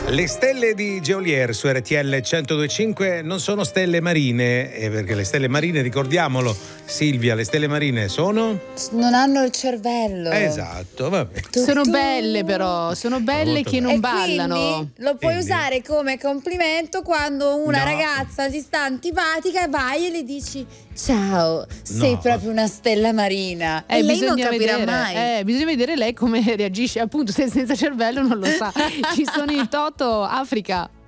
Le stelle di Geolier su RTL 102.5 non sono stelle marine, perché le stelle marine, ricordiamolo, Silvia, le stelle marine non hanno il cervello. Esatto, vabbè. Sono belle però, sono belle che non e ballano. Lo puoi usare come complimento quando una ragazza ti sta antipatica e vai e le dici ciao, sei proprio una stella marina. E lei non capirà mai. Bisogna vedere lei come reagisce, appunto, se senza cervello non lo sa. Ci sono i Toto Africa.